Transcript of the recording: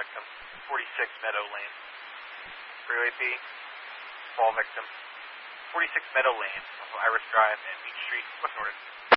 victim, 46 Meadow Lane. Freeway P, fall victim, 46 Meadow Lane off of Iris Drive and Beach Street, West Norton.